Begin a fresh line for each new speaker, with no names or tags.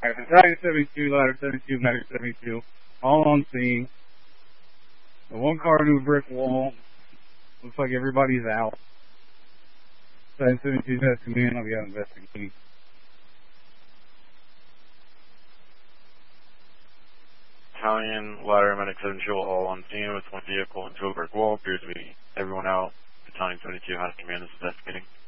Alright, Battalion 72, Ladder 72, Medic 72, all on scene. The one car to a brick wall. Looks like everybody's out. Battalion 72 has come in, I'll be out investigating.
Battalion, Ladder, Medic 72, all on scene with one vehicle into a brick wall. Appears to be everyone out. Battalion 72 has command is investigating.